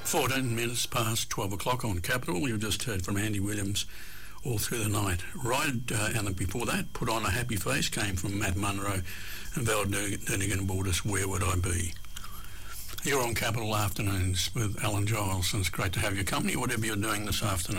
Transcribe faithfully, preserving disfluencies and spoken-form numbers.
fourteen minutes past twelve o'clock on Capital. You've just heard from Andy Williams all through the night. Ride, uh, and before that, Put on a Happy Face came from Matt Munro and Val Dunigan brought us Where Would I Be. You're on Capital Afternoons with Alan Giles, and it's great to have your company, whatever you're doing this afternoon.